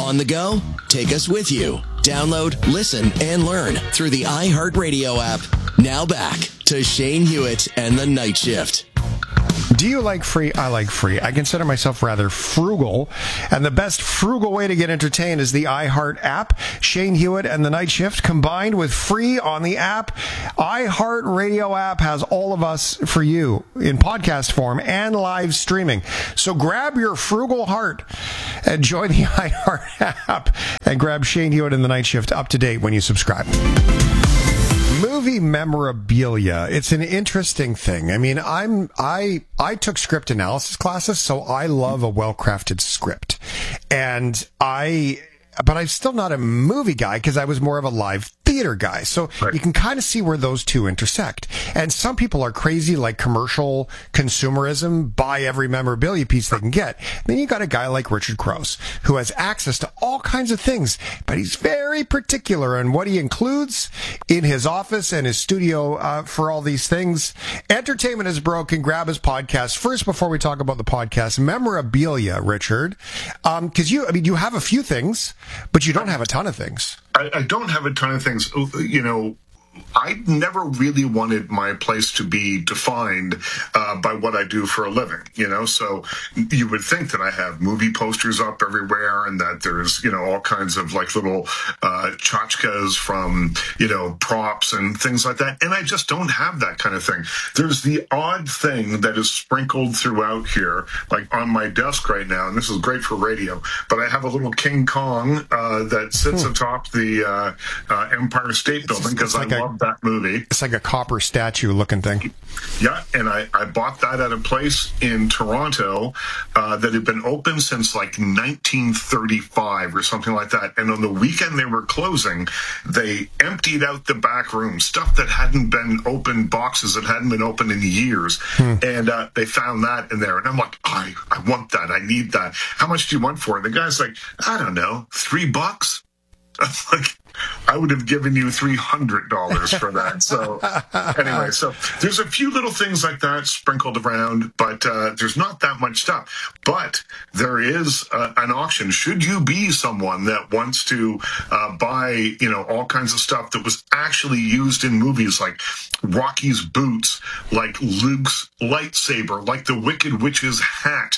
On the go? Take us with you. Download, listen, and learn through the iHeartRadio app. Now back to Shane Hewitt and the Night Shift. Do you like free? I like free. I consider myself rather frugal, and the best frugal way to get entertained is the iHeart app. Shane Hewitt and the Night Shift combined with free on the app. iHeartRadio app has all of us for you in podcast form and live streaming. So grab your frugal heart and join the iHeart app and grab Shane Hewitt and the Night Shift up to date when you subscribe. Movie memorabilia. It's an interesting thing. I mean, I took script analysis classes, so I love a well-crafted script. But I'm still not a movie guy because I was more of a live theater guy. So You can kind of see where those two intersect. And some people are crazy, like commercial consumerism, buy every memorabilia piece they can get. Then you got a guy like Richard Crouse, who has access to all kinds of things, but he's very particular on what he includes in his office and his studio for all these things. Entertainment is Broken. Grab his podcast. First, before we talk about the podcast, memorabilia, Richard, because you have a few things, but you don't have a ton of things. I don't have a ton of things. You know, I never really wanted my place to be defined by what I do for a living, you know? So you would think that I have movie posters up everywhere and that there's, you know, all kinds of like little tchotchkes from, you know, props and things like that. And I just don't have that kind of thing. There's the odd thing that is sprinkled throughout here, like on my desk right now, and this is great for radio, but I have a little King Kong that sits atop the Empire State Building because I love that movie. It's like a copper statue looking thing. Yeah, and I bought that at a place in Toronto that had been open since like 1935 or something like that. And on the weekend they were closing, they emptied out the back room, stuff that hadn't been opened, boxes that hadn't been opened in years. And they found that in there. And I'm like, I want that. I need that. How much do you want for it? The guy's like, I don't know, $3? I'm like, I would have given you $300 for that. So anyway, so there's a few little things like that sprinkled around, but there's not that much stuff. But there is an auction. Should you be someone that wants to buy, you know, all kinds of stuff that was actually used in movies, like Rocky's boots, like Luke's lightsaber, like the Wicked Witch's hat,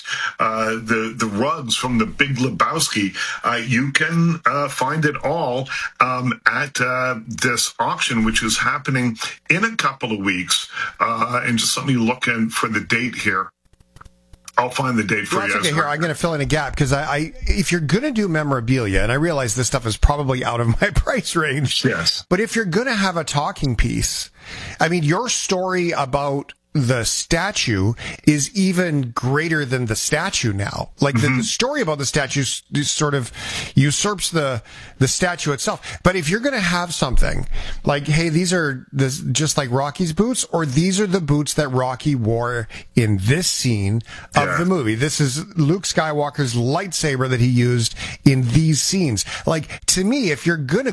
the rugs from the Big Lebowski, you can find it all at this auction, which is happening in a couple of weeks. And just let me look in for the date here. I'll find the date for you. Okay, here, I'm going to fill in a gap because if you're going to do memorabilia, and I realize this stuff is probably out of my price range. Yes. But if you're going to have a talking piece, I mean, your story about the statue is even greater than the statue now. Like the story about the statue sort of usurps the statue itself. But if you're going to have something like, hey, these are just like Rocky's boots, or these are the boots that Rocky wore in this scene of the movie. This is Luke Skywalker's lightsaber that he used in these scenes. Like, to me, if you're going to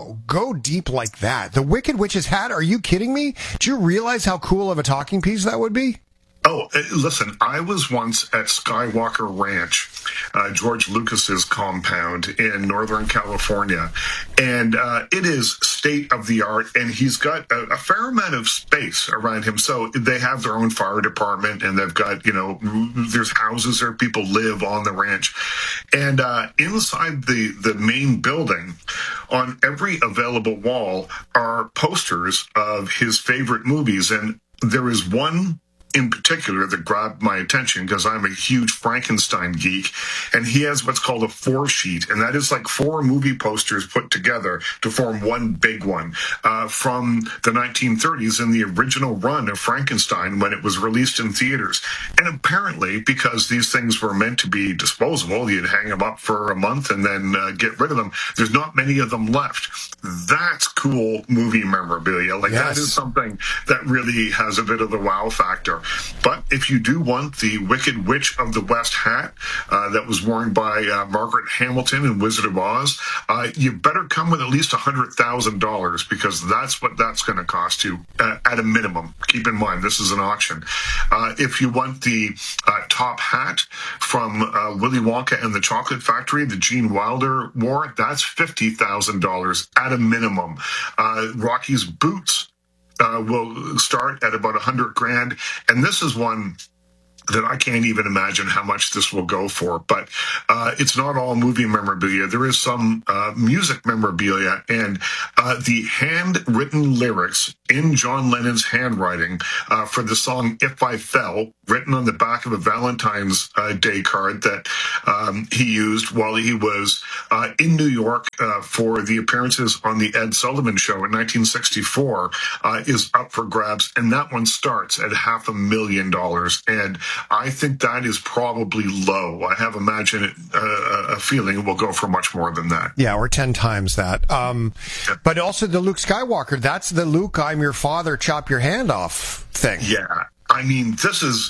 go deep like that. The Wicked Witch's hat, are you kidding me? Do you realize how cool of a talking piece that would be? Oh, listen, I was once at Skywalker Ranch, George Lucas's compound in Northern California, and it is state of the art, and he's got a fair amount of space around him. So they have their own fire department, and they've got, you know, there's houses where people live on the ranch. And inside the main building, on every available wall are posters of his favorite movies, and there is one in particular that grabbed my attention because I'm a huge Frankenstein geek, and he has what's called a 4-sheet, and that is like 4 movie posters put together to form one big one from the 1930s in the original run of Frankenstein when it was released in theaters. And apparently, because these things were meant to be disposable, you'd hang them up for a month and then get rid of them. There's not many of them left. That's cool movie memorabilia. Like, that is something that really has a bit of the wow factor. But if you do want the Wicked Witch of the West hat that was worn by Margaret Hamilton in Wizard of Oz, you better come with at least $100,000 because that's what that's going to cost you at a minimum. Keep in mind, this is an auction. If you want the top hat from Willy Wonka and the Chocolate Factory, the Gene Wilder wore, that's $50,000 at a minimum. Rocky's boots will start at about $100,000, and this is one that I can't even imagine how much this will go for. But it's not all movie memorabilia. There is some music memorabilia, and the handwritten lyrics in John Lennon's handwriting for the song If I Fell, written on the back of a Valentine's Day card that he used while he was in New York for the appearances on the Ed Sullivan Show in 1964, is up for grabs. And that one starts at $500,000. And I think that is probably low. I have a feeling it will go for much more than that. Yeah, or 10 times that. But also the Luke Skywalker, that's the Luke, I'm your father, chop your hand off thing. Yeah. I mean, this is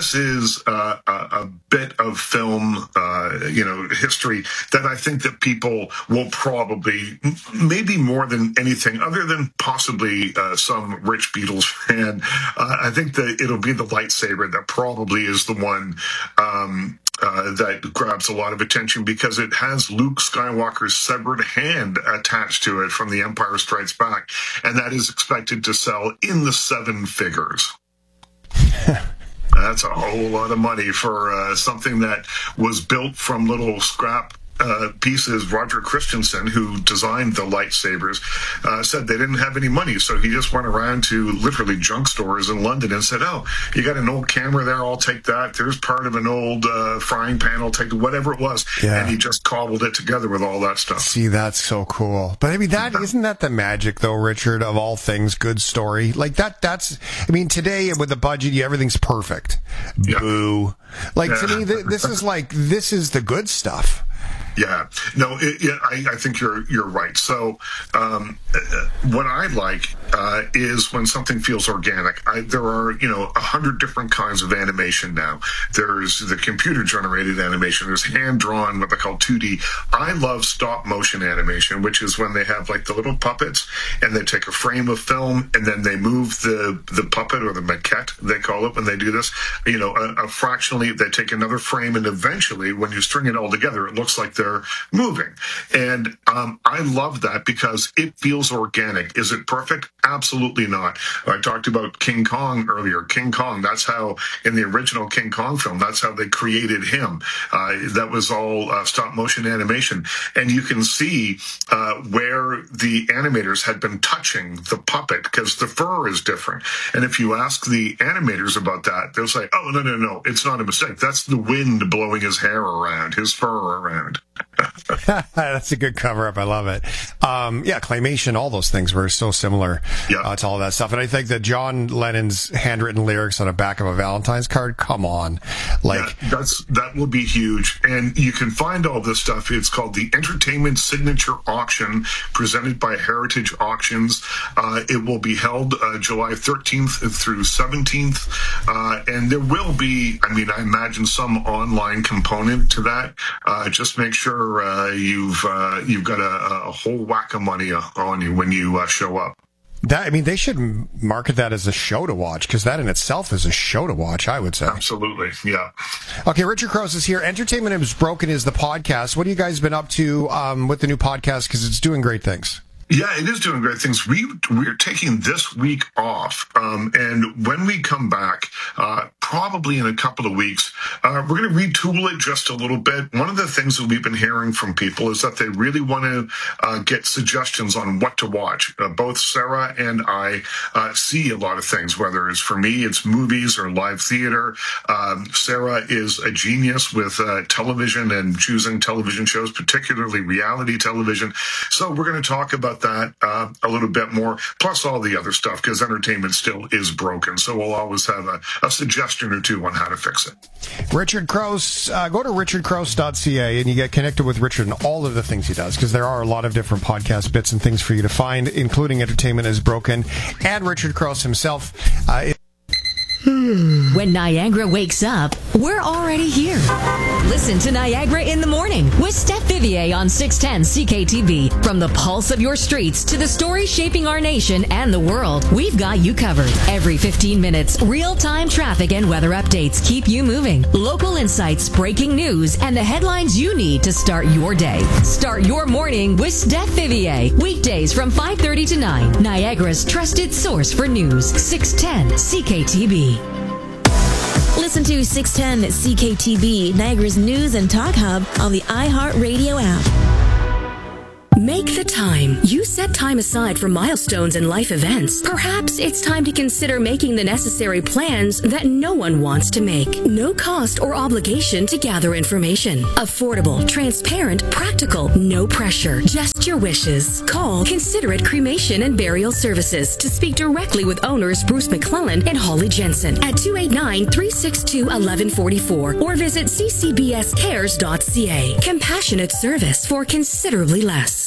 a bit of film, history that I think that people will probably, maybe more than anything, other than possibly some rich Beatles fan, I think that it'll be the lightsaber that probably is the one that grabs a lot of attention, because it has Luke Skywalker's severed hand attached to it from The Empire Strikes Back, and that is expected to sell in the 7 figures. That's a whole lot of money for something that was built from little scrap pieces. Roger Christensen, who designed the lightsabers, said they didn't have any money, so he just went around to literally junk stores in London and said, "Oh, you got an old camera there? I'll take that. There's part of an old frying pan. I'll take whatever it was." Yeah. And he just cobbled it together with all that stuff. See, that's so cool. But I mean, isn't that the magic, though, Richard? Of all things, good story like that. That's, I mean, today with the budget, everything's perfect. Yeah. Boo. Like to me, this is the good stuff. Yeah, no, I think you're right. So, what I like is when something feels organic. There are 100 different kinds of animation now. There's the computer generated animation. There's hand drawn, what they call 2D. I love stop motion animation, which is when they have like the little puppets and they take a frame of film and then they move the puppet, or the maquette they call it when they do this. Fractionally, they take another frame, and eventually, when you string it all together, it looks like they're moving. And I love that because it feels organic. Is it perfect? Absolutely not. I talked about King Kong earlier. King Kong, that's how, in the original King Kong film, that's how they created him. That was all stop motion animation. And you can see where the animators had been touching the puppet, because the fur is different. And if you ask the animators about that, they'll say, "Oh, no, it's not a mistake. That's the wind blowing his hair around, his fur around." That's a good cover up. I love it. Claymation, all those things were so similar to all that stuff. And I think that John Lennon's handwritten lyrics on the back of a Valentine's card, come on. That will be huge. And you can find all this stuff. It's called the Entertainment Signature Auction, presented by Heritage Auctions. It will be held July 13th through 17th. And there will be, I imagine, some online component to that. Just make sure you've got a whole whack of money on you when you show up. They should market that as a show to watch, because that in itself is a show to watch, I would say. Absolutely, yeah. Okay, Richard Crouse is here. Entertainment is Broken is the podcast. What have you guys been up to with the new podcast? Because it's doing great things. Yeah, it is doing great things. We're taking this week off, and when we come back, probably in a couple of weeks, we're going to retool it just a little bit. One of the things that we've been hearing from people is that they really want to get suggestions on what to watch. Both Sarah and I see a lot of things, whether it's, for me, it's movies or live theater. Sarah is a genius with television and choosing television shows, particularly reality television. So we're going to talk about that a little bit more, plus all the other stuff, because entertainment still is broken. So we'll always have a suggestion or two on how to fix it. Richard Crouse, go to richardcrouse.ca and you get connected with Richard and all of the things he does, because there are a lot of different podcast bits and things for you to find, including Entertainment is Broken and Richard Crouse himself. When Niagara wakes up, we're already here. Listen to Niagara in the Morning with Steph Vivier on 610 CKTB. From the pulse of your streets to the stories shaping our nation and the world, we've got you covered. Every 15 minutes, real-time traffic and weather updates keep you moving. Local insights, breaking news, and the headlines you need to start your day. Start your morning with Steph Vivier. Weekdays from 5:30 to 9. Niagara's trusted source for news. 610 CKTB. Listen to 610 CKTB, Niagara's news and talk hub on the iHeartRadio app. Make the time. You set time aside for milestones and life events. Perhaps it's time to consider making the necessary plans that no one wants to make. No cost or obligation to gather information. Affordable, transparent, practical, no pressure. Just your wishes. Call Considerate Cremation and Burial Services to speak directly with owners Bruce McClellan and Holly Jensen at 289-362-1144 or visit ccbscares.ca. Compassionate service for considerably less.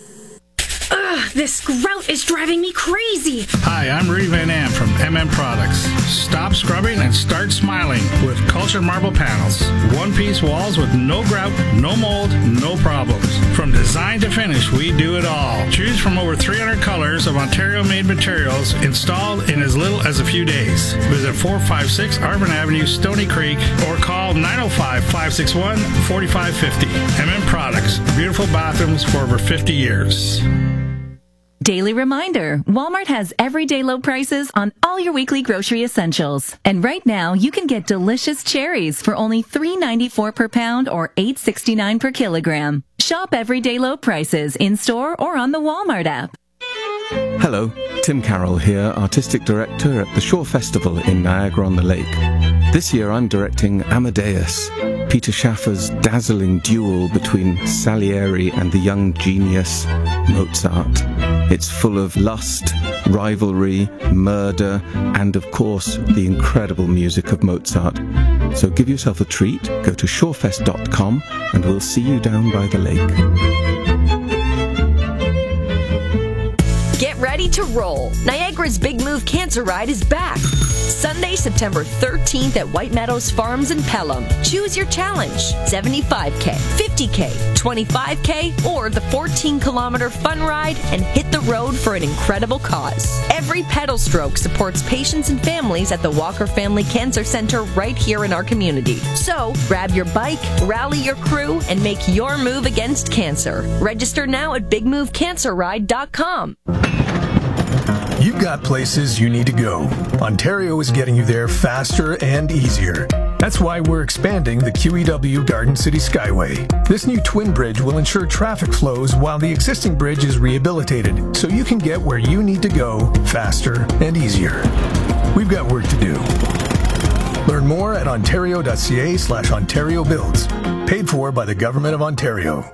Ugh, this grout is driving me crazy. Hi, I'm Rudy Van Am from MM Products. Stop scrubbing and start smiling with Cultured Marble Panels. One-piece walls with no grout, no mold, no problems. From design to finish, we do it all. Choose from over 300 colors of Ontario-made materials installed in as little as a few days. Visit 456 Arvin Avenue, Stony Creek, or call 905-561-4550. MM Products. Beautiful bathrooms for over 50 years. Daily reminder, Walmart has everyday low prices on all your weekly grocery essentials. And right now, you can get delicious cherries for only $3.94 per pound or $8.69 per kilogram. Shop everyday low prices in-store or on the Walmart app. Hello, Tim Carroll here, Artistic Director at the Shore Festival in Niagara-on-the-Lake. This year I'm directing Amadeus, Peter Schaffer's dazzling duel between Salieri and the young genius Mozart. It's full of lust, rivalry, murder, and of course, the incredible music of Mozart. So give yourself a treat, go to shorefest.com, and we'll see you down by the lake. Get ready to roll. Niagara's Big Move Cancer Ride is back. Sunday, September 13th at White Meadows Farms in Pelham. Choose your challenge. 75K, 50K, 25K, or the 14-kilometer fun ride and hit the road for an incredible cause. Every pedal stroke supports patients and families at the Walker Family Cancer Center right here in our community. So, grab your bike, rally your crew, and make your move against cancer. Register now at bigmovecancerride.com. You've got places you need to go. Ontario is getting you there faster and easier. That's why we're expanding the QEW Garden City Skyway. This new twin bridge will ensure traffic flows while the existing bridge is rehabilitated, so you can get where you need to go faster and easier. We've got work to do. Learn more at ontario.ca/Ontario Builds. Paid for by the Government of Ontario.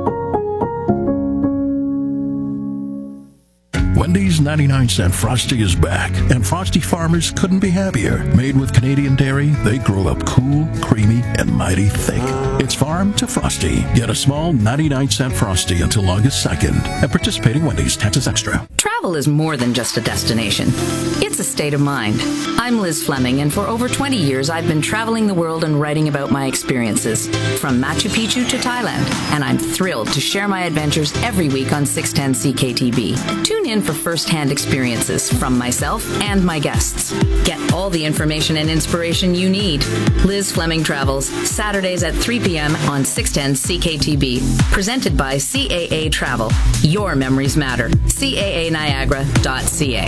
Wendy's 99-cent Frosty is back, and Frosty farmers couldn't be happier. Made with Canadian dairy, they grow up cool, creamy, and mighty thick. It's farm to Frosty. Get a small 99-cent Frosty until August 2nd at participating Wendy's, taxes extra. Travel is more than just a destination. It's a state of mind. I'm Liz Fleming, and for over 20 years, I've been traveling the world and writing about my experiences, from Machu Picchu to Thailand, and I'm thrilled to share my adventures every week on 610 CKTB. Tune in for first-hand experiences from myself and my guests. Get all the information and inspiration you need. Liz Fleming Travels, Saturdays at 3 p.m. on 610 CKTB. Presented by CAA Travel. Your memories matter. CAANiagara.ca.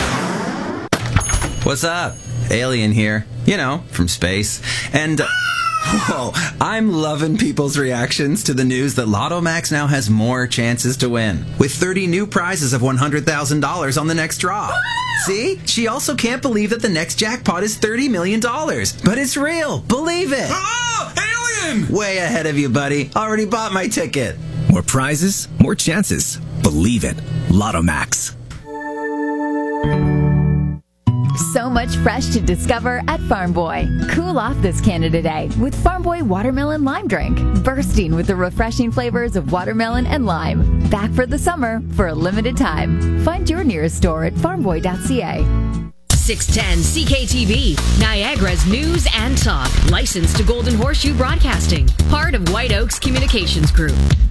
What's up? Alien here. You know, from space. And... whoa, I'm loving people's reactions to the news that Lotto Max now has more chances to win, with 30 new prizes of $100,000 on the next draw. See? She also can't believe that the next jackpot is $30 million. But it's real. Believe it. Oh, alien! Way ahead of you, buddy. Already bought my ticket. More prizes, more chances. Believe it. Lotto Max. So much fresh to discover at Farm Boy. Cool off this Canada Day with Farm Boy Watermelon Lime Drink. Bursting with the refreshing flavors of watermelon and lime. Back for the summer for a limited time. Find your nearest store at farmboy.ca. 610 CKTV, Niagara's news and talk. Licensed to Golden Horseshoe Broadcasting. Part of White Oaks Communications Group.